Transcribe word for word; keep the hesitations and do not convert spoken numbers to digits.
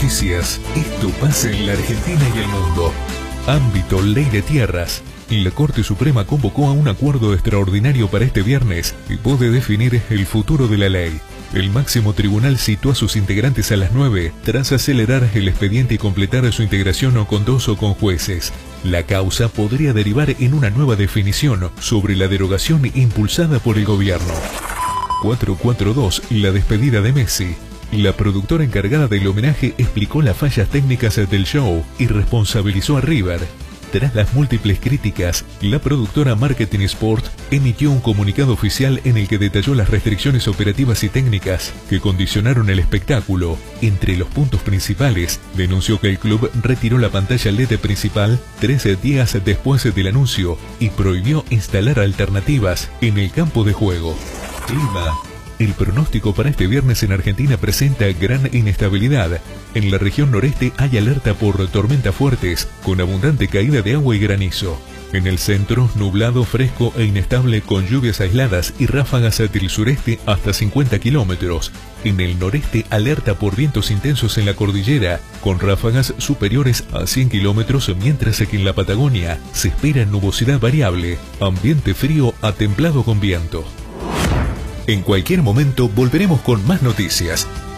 Noticias. Esto pasa en la Argentina y el mundo. Ámbito Ley de Tierras. La Corte Suprema convocó a un acuerdo extraordinario para este viernes y puede definir el futuro de la ley. El máximo tribunal citó a sus integrantes a las nueve, tras acelerar el expediente y completar su integración o con dos o con jueces. La causa podría derivar en una nueva definición sobre la derogación impulsada por el gobierno. cuatrocientos cuarenta y dos. La despedida de Messi. La productora encargada del homenaje explicó las fallas técnicas del show y responsabilizó a River. Tras las múltiples críticas, la productora Marketing Sport emitió un comunicado oficial en el que detalló las restricciones operativas y técnicas que condicionaron el espectáculo. Entre los puntos principales, denunció que el club retiró la pantalla L E D principal trece días después del anuncio y prohibió instalar alternativas en el campo de juego. Clima. El pronóstico para este viernes en Argentina presenta gran inestabilidad. En la región noreste hay alerta por tormentas fuertes, con abundante caída de agua y granizo. En el centro, nublado, fresco e inestable con lluvias aisladas y ráfagas del sureste hasta cincuenta kilómetros. En el noreste, alerta por vientos intensos en la cordillera, con ráfagas superiores a cien kilómetros, mientras que en la Patagonia se espera nubosidad variable, ambiente frío a templado con viento. En cualquier momento volveremos con más noticias.